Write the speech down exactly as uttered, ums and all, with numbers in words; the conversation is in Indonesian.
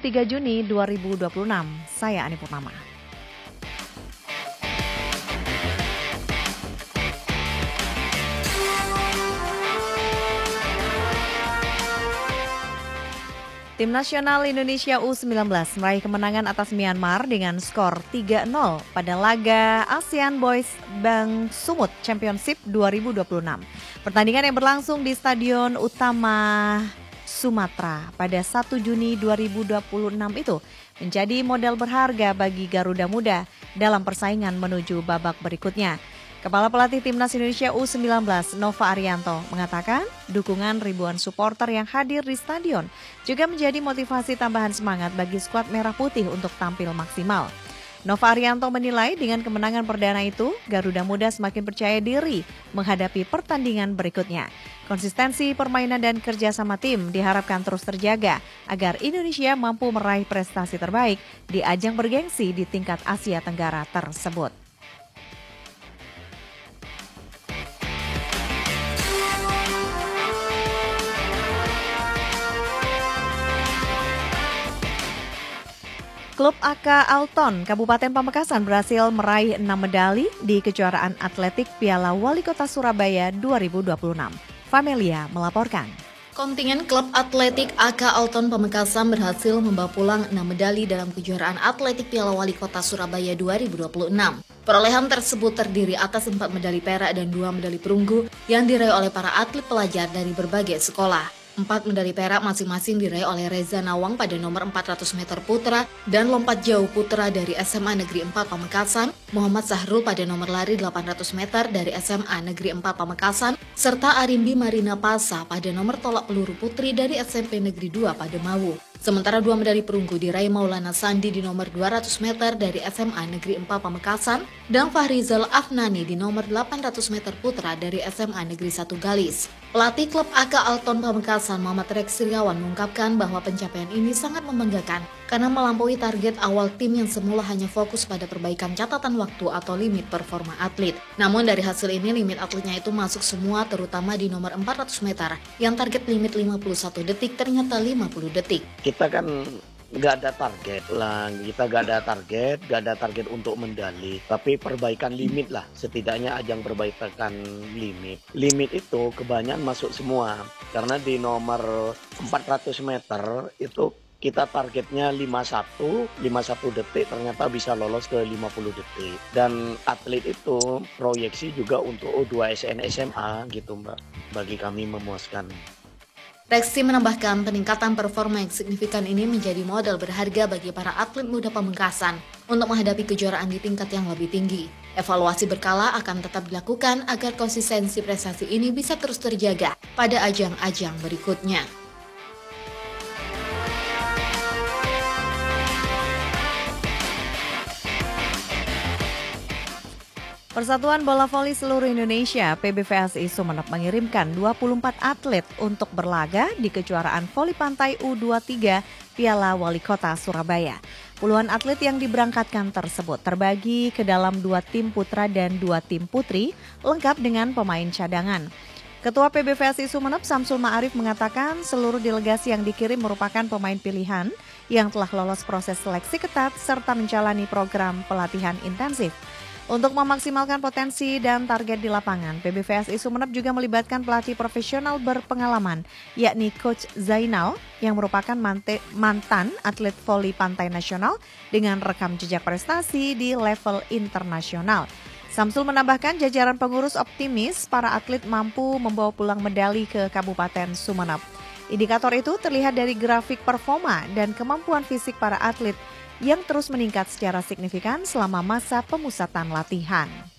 tiga Juni dua ribu dua puluh enam. Saya Ani Purnama. Tim nasional Indonesia U sembilan belas meraih kemenangan atas Myanmar dengan skor tiga nol pada laga ASEAN Boys Bank Sumut Championship dua ribu dua puluh enam. Pertandingan yang berlangsung di Stadion Utama Sumatera pada satu Juni dua ribu dua puluh enam itu menjadi modal berharga bagi Garuda Muda dalam persaingan menuju babak berikutnya. Kepala Pelatih Timnas Indonesia U sembilan belas Nova Arianto mengatakan dukungan ribuan supporter yang hadir di stadion juga menjadi motivasi tambahan semangat bagi skuad Merah Putih untuk tampil maksimal. Nova Arianto menilai dengan kemenangan perdana itu, Garuda Muda semakin percaya diri menghadapi pertandingan berikutnya. Konsistensi permainan dan kerjasama tim diharapkan terus terjaga agar Indonesia mampu meraih prestasi terbaik di ajang bergengsi di tingkat Asia Tenggara tersebut. Klub A K Alton Kabupaten Pamekasan berhasil meraih enam medali di kejuaraan atletik Piala Wali Kota Surabaya dua ribu dua puluh enam. Famelia melaporkan. Kontingen klub atletik A K Alton Pamekasan berhasil membawa pulang enam medali dalam kejuaraan atletik Piala Wali Kota Surabaya dua ribu dua puluh enam. Perolehan tersebut terdiri atas empat medali perak dan dua medali perunggu yang diraih oleh para atlet pelajar dari berbagai sekolah. Empat medali perak masing-masing diraih oleh Reza Nawang pada nomor empat ratus meter putra dan lompat jauh putra dari S M A Negeri empat Pamekasan, Muhammad Zahrul pada nomor lari delapan ratus meter dari S M A Negeri empat Pamekasan, serta Arimbi Marina Pasa pada nomor tolak peluru putri dari S M P Negeri dua Pademawu. Sementara dua medali perunggu diraih Maulana Sandi di nomor dua ratus meter dari S M A Negeri empat Pamekasan dan Fahrizal Afnani di nomor delapan ratus meter putra dari S M A Negeri satu Galis. Pelatih klub A K Alton Pamekasan Muhammad Rex Sirgawan mengungkapkan bahwa pencapaian ini sangat membanggakan karena melampaui target awal tim yang semula hanya fokus pada perbaikan catatan waktu atau limit performa atlet. Namun dari hasil ini limit atletnya itu masuk semua, terutama di nomor empat ratus meter yang target limit lima puluh satu detik ternyata lima puluh detik. Kita kan nggak ada target lah, kita nggak ada target, nggak ada target untuk medali, tapi perbaikan limit lah, setidaknya ajang perbaikan limit. Limit itu kebanyakan masuk semua, karena di nomor empat ratus meter itu kita targetnya lima puluh satu, lima puluh satu detik, ternyata bisa lolos ke lima puluh detik. Dan atlet itu proyeksi juga untuk U dua S N S M A gitu Mbak, bagi kami memuaskan. Rexi menambahkan peningkatan performa yang signifikan ini menjadi modal berharga bagi para atlet muda Pamekasan untuk menghadapi kejuaraan di tingkat yang lebih tinggi. Evaluasi berkala akan tetap dilakukan agar konsistensi prestasi ini bisa terus terjaga pada ajang-ajang berikutnya. Persatuan Bola Voli Seluruh Indonesia P B V S I Sumeneb mengirimkan dua puluh empat atlet untuk berlaga di kejuaraan voli pantai U dua puluh tiga Piala Wali Kota Surabaya. Puluhan atlet yang diberangkatkan tersebut terbagi ke dalam dua tim putra dan dua tim putri, lengkap dengan pemain cadangan. Ketua P B V S I Sumeneb Samsul Ma'arif mengatakan seluruh delegasi yang dikirim merupakan pemain pilihan yang telah lolos proses seleksi ketat serta menjalani program pelatihan intensif. Untuk memaksimalkan potensi dan target di lapangan, P B V S I Sumeneb juga melibatkan pelatih profesional berpengalaman, yakni Coach Zainal yang merupakan mante, mantan atlet voli pantai nasional dengan rekam jejak prestasi di level internasional. Samsul menambahkan jajaran pengurus optimis para atlet mampu membawa pulang medali ke Kabupaten Sumeneb. Indikator itu terlihat dari grafik performa dan kemampuan fisik para atlet yang terus meningkat secara signifikan selama masa pemusatan latihan.